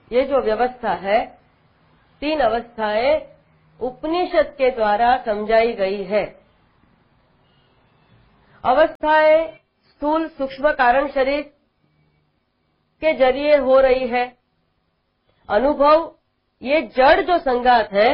ये जो व्यवस्था है, 3 अवस्थाएं उपनिषद के द्वारा समझाई गई है। अवस्थाएं स्थूल सूक्ष्म कारण शरीर के जरिए हो रही है। अनुभव, ये जड़ जो संघात है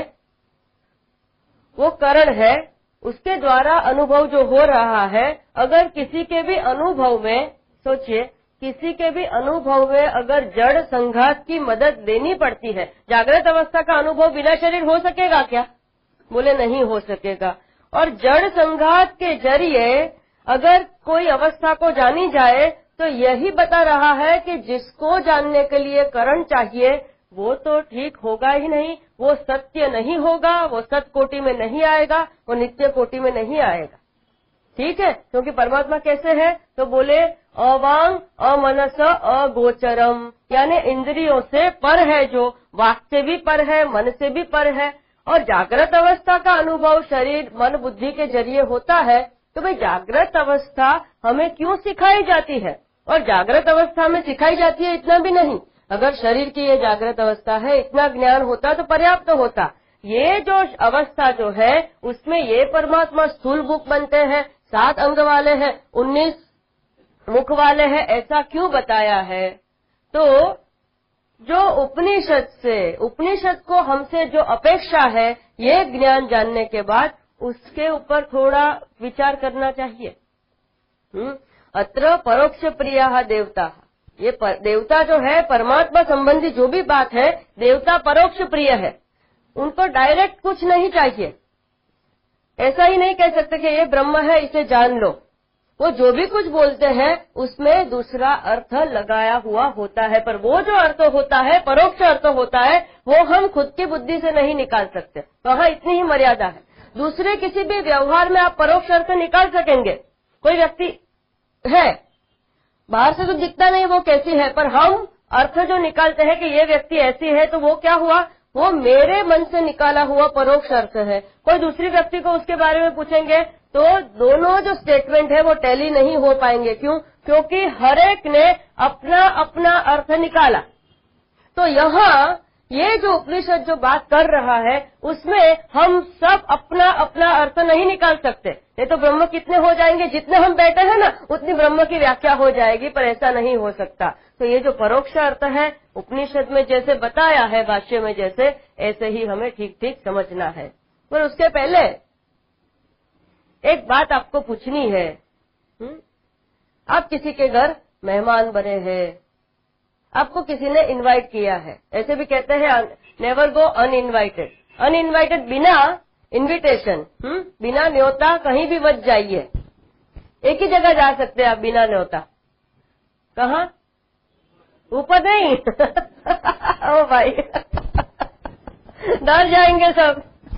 वो करण है, उसके द्वारा अनुभव जो हो रहा है। अगर किसी के भी अनुभव में, सोचिए, किसी के भी अनुभव में अगर जड़ संघात की मदद लेनी पड़ती है, जागृत अवस्था का अनुभव बिना शरीर हो सकेगा क्या? बोले नहीं हो सकेगा। और जड़ संघात के जरिए अगर कोई अवस्था को जानी जाए तो यही बता रहा है कि जिसको जानने के लिए करण चाहिए वो तो ठीक होगा ही नहीं, वो सत्य नहीं होगा, वो सत कोटि में नहीं आएगा, वो नित्य कोटि में नहीं आएगा। ठीक है, क्योंकि परमात्मा कैसे है? तो बोले अवांग अमनस अगोचरम, यानी इंद्रियों से पर है, जो वाक से भी पर है, मन से भी पर है। और जागृत अवस्था का अनुभव शरीर मन बुद्धि के जरिए होता है। तो भाई जागृत अवस्था हमें क्यों सिखाई जाती है? और जागृत अवस्था में सिखाई जाती है इतना भी नहीं, अगर शरीर की ये जागृत अवस्था है, इतना ज्ञान होता तो पर्याप्त होता। ये जो अवस्था जो है उसमें ये परमात्मा स्थूल मुख बनते हैं, 7 अंग वाले हैं, 19 मुख वाले हैं, ऐसा क्यों बताया है? तो जो उपनिषद को हमसे जो अपेक्षा है ये ज्ञान जानने के बाद उसके ऊपर थोड़ा विचार करना चाहिए। अत्र परोक्ष प्रिया देवता, ये देवता जो है परमात्मा संबंधी जो भी बात है, देवता परोक्ष प्रिय है, उनको डायरेक्ट कुछ नहीं चाहिए। ऐसा ही नहीं कह सकते कि ये ब्रह्म है इसे जान लो। वो जो भी कुछ बोलते हैं उसमें दूसरा अर्थ लगाया हुआ होता है, पर वो जो अर्थ होता है, परोक्ष अर्थ होता है, वो हम खुद की बुद्धि से नहीं निकाल सकते। तो हाँ, इतनी ही मर्यादा है। दूसरे किसी भी व्यवहार में आप परोक्ष अर्थ निकाल सकेंगे। कोई व्यक्ति है, बाहर से तो दिखता नहीं वो कैसी है, पर हम अर्थ जो निकालते हैं कि ये व्यक्ति ऐसी है, तो वो क्या हुआ? वो मेरे मन से निकाला हुआ परोक्ष अर्थ है। कोई दूसरी व्यक्ति को उसके बारे में पूछेंगे तो दोनों जो स्टेटमेंट है वो टैली नहीं हो पाएंगे। क्यों? क्योंकि हर एक ने अपना अपना अर्थ निकाला। तो यहाँ ये जो उपनिषद जो बात कर रहा है उसमें हम सब अपना अपना अर्थ नहीं निकाल सकते। नहीं तो ब्रह्म कितने हो जाएंगे, जितने हम बैठे हैं ना उतनी ब्रह्म की व्याख्या हो जाएगी, पर ऐसा नहीं हो सकता। तो ये जो परोक्ष अर्थ है उपनिषद में जैसे बताया है, भाष्य में जैसे, ऐसे ही हमें ठीक ठीक समझना है। पर उसके पहले एक बात आपको पूछनी है। आप किसी के घर मेहमान बने हैं, आपको किसी ने इनवाइट किया है। ऐसे भी कहते हैं नेवर गो अनइनवाइटेड। अनइनवाइटेड बिना इनविटेशन, बिना न्योता कहीं भी मत जाइए। एक ही जगह जा सकते हैं आप बिना न्योता। कहाँ? ऊपर नहीं। ओ भाई डर जाएंगे सब।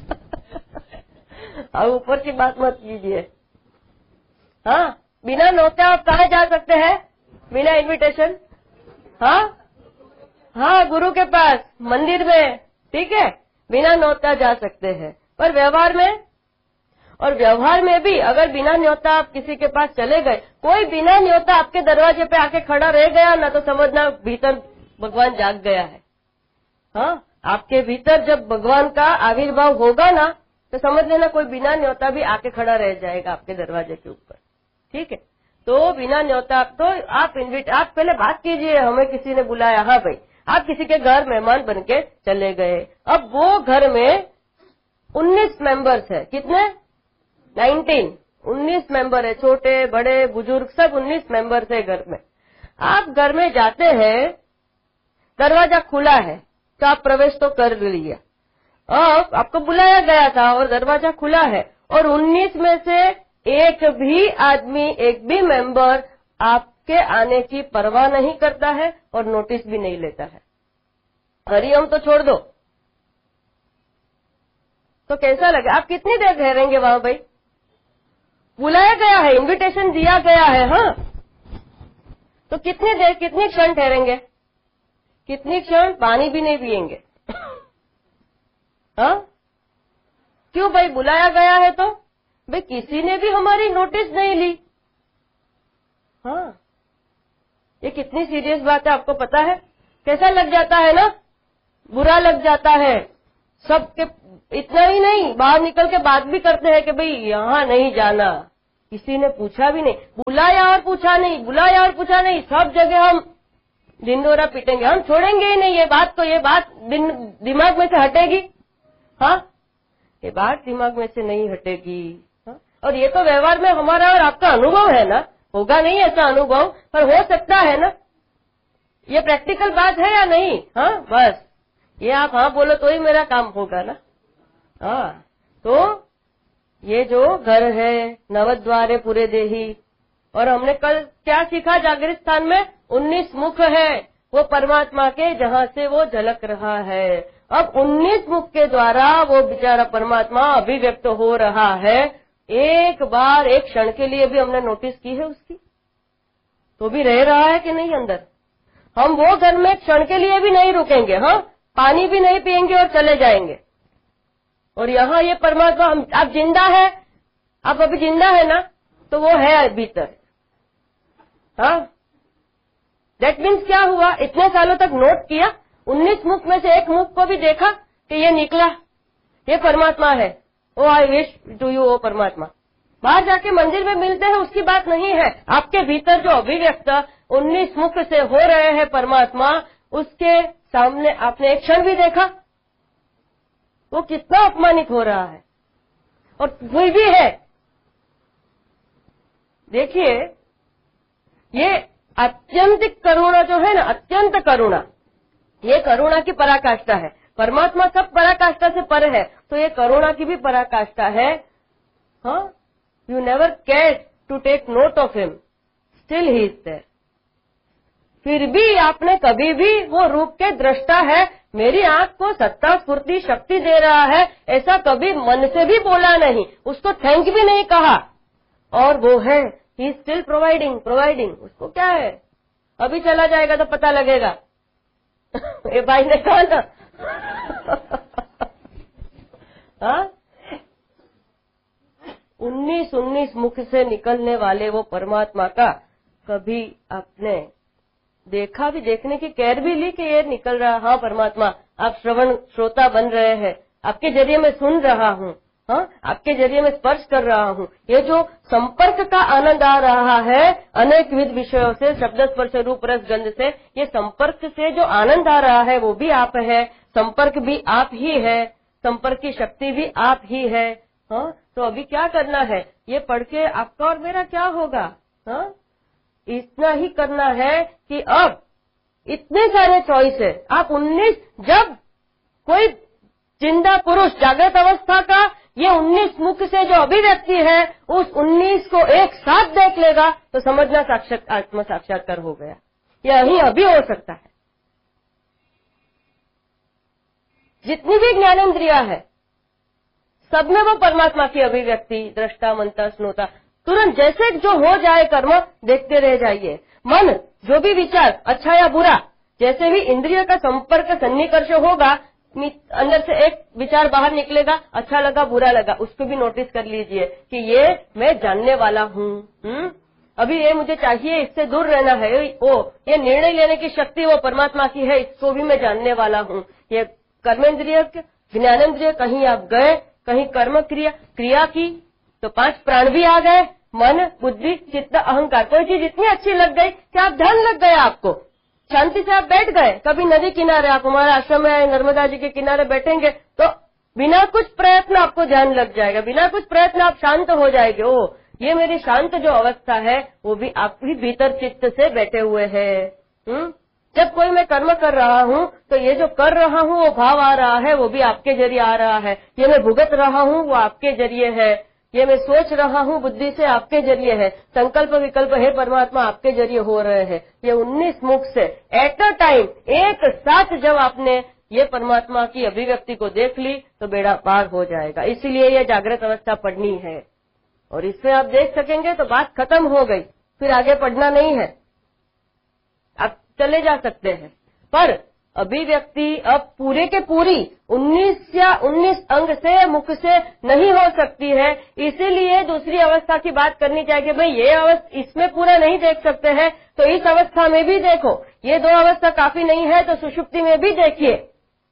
अब ऊपर की बात मत कीजिए। हाँ, बिना न्योता आप कहाँ जा सकते हैं? बिना इनविटेशन? हाँ, गुरु के पास, मंदिर में, ठीक है, बिना न्योता जा सकते हैं। पर व्यवहार में, और व्यवहार में भी अगर बिना न्योता आप किसी के पास चले गए, कोई बिना न्योता आपके दरवाजे पे आके खड़ा रह गया ना, तो समझना भीतर भगवान जाग गया है। हाँ, आपके भीतर जब भगवान का आविर्भाव होगा ना, तो समझ लेना कोई बिना न्योता भी आके खड़ा रह जाएगा आपके दरवाजे के ऊपर। ठीक है, तो बिना न्योता तो आप पहले बात कीजिए, हमें किसी ने बुलाया, हाँ भाई, आप किसी के घर मेहमान बनके चले गए। अब वो घर में 19 मेंबर्स है। कितने? 19 मेंबर है, छोटे बड़े बुजुर्ग सब 19 मेंबर्स है घर में। आप घर में जाते हैं, दरवाजा खुला है तो आप प्रवेश तो कर लिया। अब आपको बुलाया गया था और दरवाजा खुला है, और 19 में से एक भी आदमी, एक भी मेंबर आपके आने की परवाह नहीं करता है और नोटिस भी नहीं लेता है। हरिओम तो छोड़ दो, तो कैसा लगे? आप कितनी देर ठहरेंगे वहां भाई? बुलाया गया है, इनविटेशन दिया गया है, हाँ, तो कितनी देर, कितनी क्षण ठहरेंगे? कितनी क्षण? पानी भी नहीं पिएंगे। हाँ, क्यों भाई? बुलाया गया है तो भाई किसी ने भी हमारी नोटिस नहीं ली। हाँ, ये कितनी सीरियस बात है, आपको पता है? कैसा लग जाता है ना बुरा लग जाता है सबके। इतना ही नहीं, बाहर निकल के बात भी करते हैं कि भाई यहाँ नहीं जाना, किसी ने पूछा भी नहीं, बुलाया और पूछा नहीं, बुलाया और पूछा नहीं, सब जगह हम ढिंडोरा पीटेंगे, हम छोड़ेंगे ही नहीं। ये बात दिमाग में से हटेगी? हाँ, ये बात दिमाग में से नहीं हटेगी। हाँ? और ये तो व्यवहार में हमारा और आपका अनुभव है ना, होगा नहीं ऐसा अनुभव, पर हो सकता है ना। ये प्रैक्टिकल बात है या नहीं? हाँ, बस ये आप हाँ बोलो तो ही मेरा काम होगा ना। हाँ, तो ये जो घर है नवद्वारे पूरे देही, और हमने कल क्या सीखा? जागृत स्थान में 19 मुख है वो परमात्मा के, जहाँ से वो झलक रहा है। अब 19 मुख के द्वारा वो बेचारा परमात्मा अभिव्यक्त हो रहा है। एक बार एक क्षण के लिए भी हमने नोटिस की है उसकी? तो भी रह रहा है कि नहीं अंदर? हम वो घर में क्षण के लिए भी नहीं रुकेंगे, हाँ, पानी भी नहीं पिएंगे और चले जाएंगे। और यहाँ ये परमात्मा, आप जिंदा है, आप अभी जिंदा है ना, तो वो है भीतर। हाँ, दैट मीन्स क्या हुआ? इतने सालों तक नोट किया, 19 मुख में से एक मुख को भी देखा कि ये निकला, ये परमात्मा है। ओ आई विश टू यू, ओ परमात्मा। बाहर जाके मंदिर में मिलते हैं उसकी बात नहीं है, आपके भीतर जो अभिव्यक्त 19 मुख से हो रहे हैं परमात्मा, उसके सामने आपने एक क्षण भी देखा? वो कितना अपमानित हो रहा है, और कोई भी है। देखिए, ये अत्यंत करुणा जो है ना, अत्यंत करुणा, ये करुणा की पराकाष्ठा है। परमात्मा सब पराकाष्ठा से पर है, तो ये करुणा की भी पराकाष्ठा है। हाँ, you never care to take note of him, still he is there. फिर भी आपने कभी भी वो रूप के दृष्टा है, मेरी आंख को सत्ता स्फूर्ति शक्ति दे रहा है, ऐसा कभी मन से भी बोला नहीं, उसको थैंक भी नहीं कहा, और वो है, ही इज स्टिल प्रोवाइडिंग। उसको क्या है, अभी चला जाएगा तो पता लगेगा। ये भाई ने कहा ना। हाँ, 19 मुख से निकलने वाले वो परमात्मा का कभी आपने देखा भी, देखने की केयर भी ली कि ये निकल रहा? हाँ परमात्मा, आप श्रोता बन रहे हैं, आपके जरिए मैं सुन रहा हूँ, हाँ, आपके जरिए मैं स्पर्श कर रहा हूँ। ये जो संपर्क का आनंद आ रहा है अनेक विध विषयों से, शब्द स्पर्श रूप रस गंध से, ये संपर्क से जो आनंद आ रहा है वो भी आप है, संपर्क भी आप ही है, संपर्क की शक्ति भी आप ही है। हाँ, तो अभी क्या करना है? ये पढ़ के आपका और मेरा क्या होगा? हाँ, इतना ही करना है कि अब इतने सारे चॉइस है। आप 19, जब कोई जिंदा पुरुष जागृत अवस्था का ये 19 मुख से जो अभिव्यक्ति है, उस 19 को एक साथ देख लेगा तो समझना साक्षात आत्म साक्षात्कार हो गया। यही अभी हो सकता है। जितनी भी ज्ञानेंद्रिया है, सब में वो परमात्मा की अभिव्यक्ति, दृष्टा मनता स्नोता, तुरंत जैसे जो हो जाए कर्म देखते रह जाइए। मन जो भी विचार, अच्छा या बुरा, जैसे भी इंद्रिय का संपर्क सन्निकर्ष होगा, अंदर से एक विचार बाहर निकलेगा, अच्छा लगा बुरा लगा, उसको भी नोटिस कर लीजिए कि ये मैं जानने वाला हूँ। अभी ये मुझे चाहिए, इससे दूर रहना है। ये निर्णय लेने की शक्ति वो परमात्मा की है, इसको भी मैं जानने वाला हूँ। ये कर्मेंद्रिय, ज्ञानेंद्रिय, कहीं आप गए, कहीं कर्म क्रिया की तो 5 प्राण भी आ गए, मन बुद्धि चित्त अहंकार। कोई चीज इतनी अच्छी लग गई कि आप ध्यान लग गए, आपको शांति से आप बैठ गए। कभी नदी किनारे, आप हमारे आश्रम में नर्मदा जी के किनारे बैठेंगे तो बिना कुछ प्रयत्न आपको ध्यान लग जाएगा, बिना कुछ प्रयत्न आप शांत हो जाएंगे। ओ, ये मेरी शांत जो अवस्था है वो भी आप भी भीतर चित्त से बैठे हुए हैं। जब कोई मैं कर्म कर रहा हूँ तो ये जो कर रहा हूँ वो भाव आ रहा है, वो भी आपके जरिए आ रहा है। ये मैं भुगत रहा हूँ वो आपके जरिए है, ये मैं सोच रहा हूँ बुद्धि से आपके जरिए है, संकल्प विकल्प है परमात्मा आपके जरिए हो रहे हैं। ये 19 मुख से एट अ टाइम एक साथ जब आपने ये परमात्मा की अभिव्यक्ति को देख ली तो बेड़ा पार हो जाएगा। इसीलिए ये जागृत अवस्था पढ़नी है, और इसमें आप देख सकेंगे तो बात खत्म हो गई, फिर आगे पढ़ना नहीं है, आप चले जा सकते हैं। पर अभिव्यक्ति अब पूरे के पूरी 19 या 19 अंग से मुख से नहीं हो सकती है, इसीलिए दूसरी अवस्था की बात करनी चाहिए। भाई ये अवस्था इसमें पूरा नहीं देख सकते हैं तो इस अवस्था में भी देखो, ये 2 अवस्था काफी नहीं है तो सुषुप्ति में भी देखिए।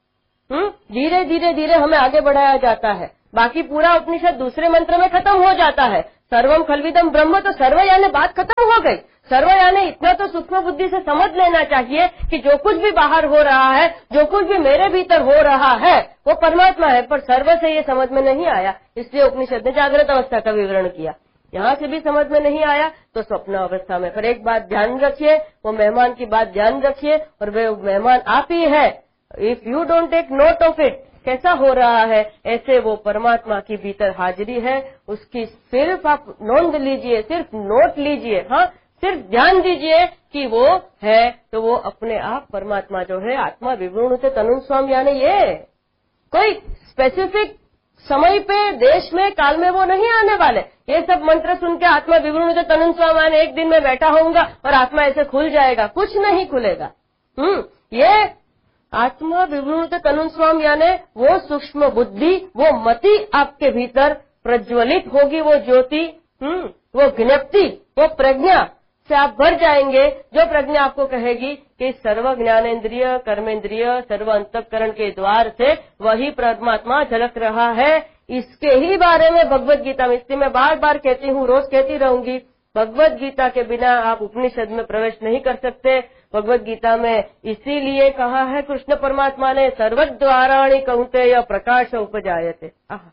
धीरे धीरे धीरे हमें आगे बढ़ाया जाता है। बाकी पूरा उपनिषद दूसरे मंत्र में खत्म हो जाता है, सर्वम खल्विदम ब्रह्म, तो सर्व यानी बात खत्म हो गई। सर्व यानी इतना तो सूक्ष्म बुद्धि से समझ लेना चाहिए कि जो कुछ भी बाहर हो रहा है, जो कुछ भी मेरे भीतर हो रहा है, वो परमात्मा है। पर सर्व से ये समझ में नहीं आया, इसलिए उपनिषद ने जागृत अवस्था का विवरण किया। यहाँ से भी समझ में नहीं आया तो स्वप्न अवस्था में। पर एक बात ध्यान रखिए, वो मेहमान की बात ध्यान रखिए, और वे मेहमान आप ही है। If you don't take note of it, कैसा हो रहा है, ऐसे वो परमात्मा की भीतर हाजिरी है, उसकी सिर्फ आप नोंद लीजिए, सिर्फ नोट लीजिए, हाँ, सिर्फ ध्यान दीजिए कि वो है, तो वो अपने आप परमात्मा जो है आत्मा विवृणुते तनुं स्वाम, यानी ये कोई स्पेसिफिक समय पे, देश में, काल में वो नहीं आने वाले। ये सब मंत्र सुन के आत्मा विवृणुते तनुं स्वाम यानी एक दिन में बैठा होऊंगा और आत्मा ऐसे खुल जाएगा, कुछ नहीं खुलेगा। ये आत्मा विवृणुते तनुं स्वाम यानी वो सूक्ष्म बुद्धि, वो मति आपके भीतर प्रज्वलित होगी, वो ज्योति, वो ज्ञप्ति, वो प्रज्ञा से आप भर जाएंगे, जो प्रज्ञा आपको कहेगी कि सर्व ज्ञानेन्द्रिय, कर्मेंद्रिय, सर्व अंतःकरण के द्वार से वही परमात्मा झलक रहा है। इसके ही बारे में भगवत गीता में, इसलिए मैं बार बार कहती हूँ, रोज कहती रहूंगी, भगवत गीता के बिना आप उपनिषद में प्रवेश नहीं कर सकते। भगवत गीता में इसीलिए कहा है कृष्ण परमात्मा ने, सर्वद्वाराणि कौन्तेय प्रकाश उपजायते।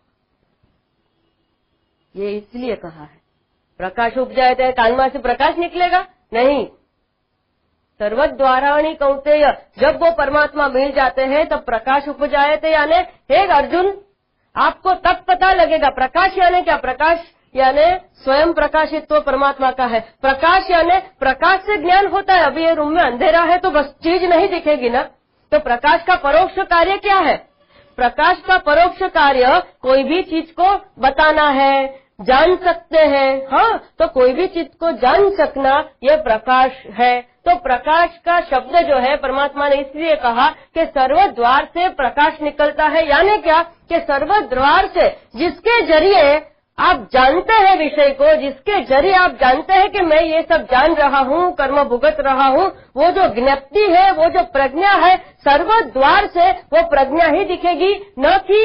ये इसलिए कहा है, प्रकाश उपजायते, कानमा से प्रकाश निकलेगा नहीं। सर्वद्वाराणि कौन्तेय, जब वो परमात्मा मिल जाते हैं तब प्रकाश उपजायते, यानी हे अर्जुन, आपको तब पता लगेगा। प्रकाश यानी क्या? प्रकाश यानी स्वयं प्रकाशित्व परमात्मा का है। प्रकाश यानी प्रकाश से ज्ञान होता है। अभी ये रूम में अंधेरा है तो बस चीज नहीं दिखेगी ना, तो प्रकाश का परोक्ष कार्य क्या है? प्रकाश का परोक्ष कार्य कोई भी चीज को बताना है, जान सकते हैं, हाँ, तो कोई भी चीज को जान सकना ये प्रकाश है। तो प्रकाश का शब्द जो है परमात्मा ने इसलिए कहा कि सर्व द्वार से प्रकाश निकलता है, यानी क्या कि सर्व द्वार से जिसके जरिए आप जानते हैं विषय को, जिसके जरिए आप जानते हैं कि मैं ये सब जान रहा हूँ, कर्म भुगत रहा हूँ, वो जो ज्ञप्ति है, वो जो प्रज्ञा है, सर्व द्वार से वो प्रज्ञा ही दिखेगी, न कि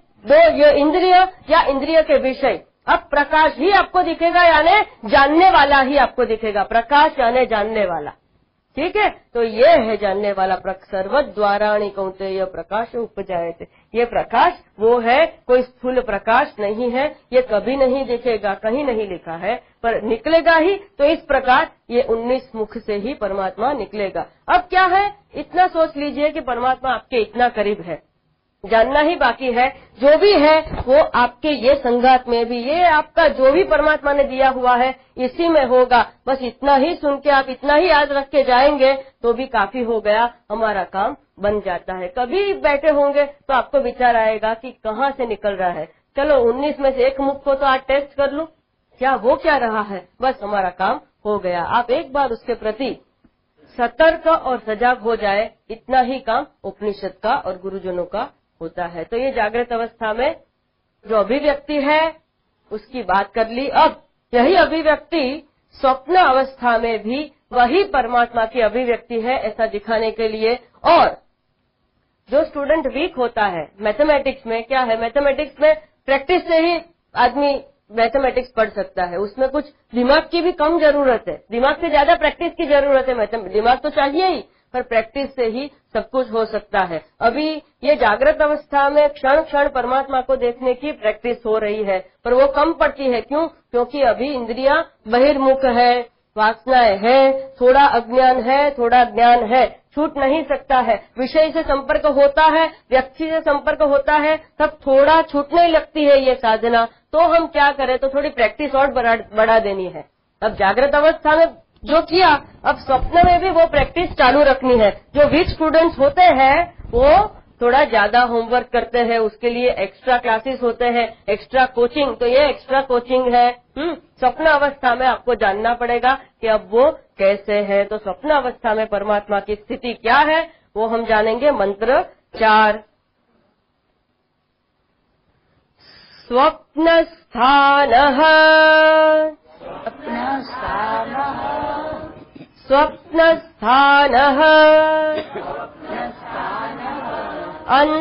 ये इंद्रिय या इंद्रिय के विषय। अब प्रकाश ही आपको दिखेगा, यानी जानने वाला ही आपको दिखेगा। प्रकाश यानी जानने वाला, ठीक है। तो ये है जानने वाला। सर्वद्वाराणि कौन्तेय प्रकाश उपजायते, ये प्रकाश वो है, कोई स्थूल प्रकाश नहीं है, ये कभी नहीं दिखेगा, कहीं नहीं लिखा है, पर निकलेगा ही। तो इस प्रकार ये 19 मुख से ही परमात्मा निकलेगा। अब क्या है, इतना सोच लीजिए कि परमात्मा आपके इतना करीब है, जानना ही बाकी है। जो भी है वो आपके ये संगात में भी, ये आपका जो भी परमात्मा ने दिया हुआ है इसी में होगा। बस इतना ही सुन के आप इतना ही याद रख के जाएंगे तो भी काफी हो गया, हमारा काम बन जाता है। कभी बैठे होंगे तो आपको विचार आएगा कि कहाँ से निकल रहा है, चलो 19 में से एक मुख को तो आज टेस्ट कर लूं, क्या वो क्या रहा है, बस हमारा काम हो गया। आप एक बार उसके प्रति सतर्क और सजाग हो जाए, इतना ही काम उपनिषद का और गुरुजनों का होता है। तो ये जागृत अवस्था में जो अभिव्यक्ति है उसकी बात कर ली। अब यही अभिव्यक्ति स्वप्न अवस्था में भी वही परमात्मा की अभिव्यक्ति है, ऐसा दिखाने के लिए। और जो स्टूडेंट वीक होता है मैथमेटिक्स में, क्या है, मैथमेटिक्स में प्रैक्टिस से ही आदमी मैथमेटिक्स पढ़ सकता है, उसमें कुछ दिमाग की भी कम जरूरत है, दिमाग से ज्यादा प्रैक्टिस की जरूरत है। दिमाग तो चाहिए ही, पर प्रैक्टिस से ही सब कुछ हो सकता है। अभी ये जागृत अवस्था में क्षण क्षण परमात्मा को देखने की प्रैक्टिस हो रही है, पर वो कम पड़ती है। क्यों? क्योंकि अभी इंद्रियां बहिर्मुख है, वासनाएं है, थोड़ा अज्ञान है, थोड़ा ज्ञान है, छूट नहीं सकता है। विषय से संपर्क होता है, व्यक्ति से संपर्क होता है, तब थोड़ा छूटने लगती है ये साधना। तो हम क्या करें, तो थोड़ी प्रैक्टिस और बढ़ा देनी है। अब जागृत अवस्था में जो किया, अब स्वप्न में भी वो प्रैक्टिस चालू रखनी है। जो वीक स्टूडेंट्स होते हैं वो थोड़ा ज्यादा होमवर्क करते हैं, उसके लिए एक्स्ट्रा क्लासेस होते हैं, एक्स्ट्रा कोचिंग। तो ये एक्स्ट्रा कोचिंग है। स्वप्न अवस्था में आपको जानना पड़ेगा कि अब वो कैसे है। तो स्वप्न अवस्था में परमात्मा की स्थिति क्या है वो हम जानेंगे। मंत्र 4। स्वप्नस्थानः स्वप्नस्थानः